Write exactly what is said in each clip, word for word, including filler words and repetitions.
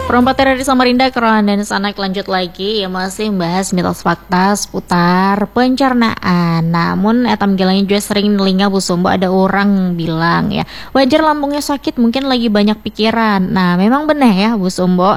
Perempat dari Samarinda, Kerohan dan Sanak lanjut lagi ya, masih membahas mitos fakta seputar pencernaan. Namun etam gelangnya juga sering nelinga Bu Sombo, ada orang bilang ya wajar lambungnya sakit, mungkin lagi banyak pikiran. Nah memang benar ya Bu Sombo,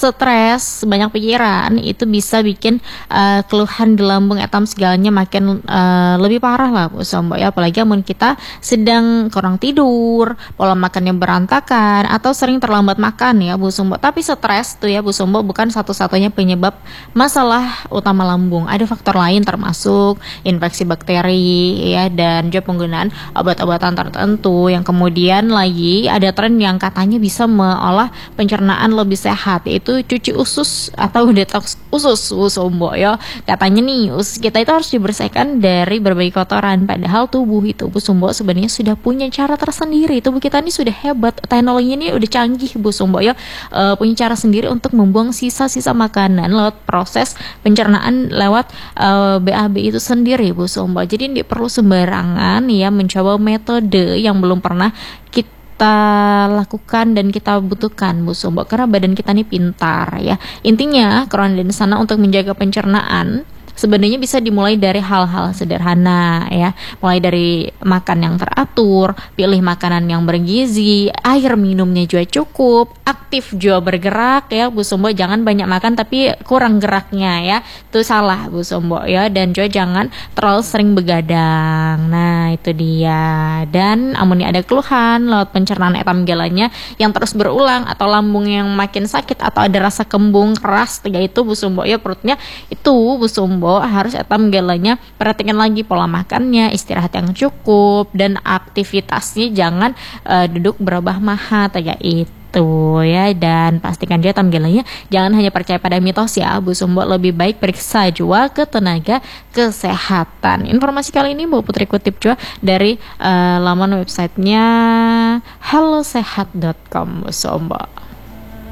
stres banyak pikiran itu bisa bikin uh, keluhan di lambung etam segalanya makin uh, lebih parah lah Bu Sombo ya. Apalagi amun kita sedang kurang tidur, pola makannya berantakan, atau sering terlambat makan ya Bu Sombo. Tapi stres tuh ya Bu Sombo bukan satu-satunya penyebab masalah utama lambung. Ada faktor lain termasuk infeksi bakteri ya, dan juga penggunaan obat-obatan tertentu yang kemudian lagi ada tren yang katanya bisa mengolah pencernaan lebih sehat, yaitu cuci usus atau detox usus Bu Sombo ya. Katanya nih usus kita itu harus dibersihkan dari berbagai kotoran, padahal tubuh itu Bu Sombo sebenarnya sudah punya cara tersendiri. Tubuh kita ini sudah hebat, teknologinya ini udah canggih Bu Sombo ya, e, punya cara sendiri untuk membuang sisa-sisa makanan lewat proses pencernaan lewat uh, B A B itu sendiri Bu Sombo. Jadi tidak perlu sembarangan ya mencoba metode yang belum pernah kita lakukan dan kita butuhkan Bu Sombo, karena badan kita ini pintar ya. Intinya Kerohan dan Sana untuk menjaga pencernaan sebenarnya bisa dimulai dari hal-hal sederhana ya, mulai dari makan yang teratur, pilih makanan yang bergizi, air minumnya juga cukup, aktif juga bergerak ya Bu Sombo. Jangan banyak makan tapi kurang geraknya ya, itu salah Bu Sombo ya. Dan juga jangan terlalu sering begadang. Nah itu dia. Dan amunnya ada keluhan lewat pencernaan etam gelanya yang terus berulang, atau lambung yang makin sakit, atau ada rasa kembung keras, tiga itu Bu Sombo ya perutnya, itu Bu Sombo harus etam gelanya perhatikan lagi pola makannya, istirahat yang cukup, dan aktivitasnya jangan uh, duduk berubah mahat ya itu ya. Dan pastikan dia etam gelanya jangan hanya percaya pada mitos ya Bu Sombo, lebih baik periksa juga ke tenaga kesehatan. Informasi kali ini Bu Putri kutip juga dari uh, laman websitenya halosehat dot com Bu Sombo.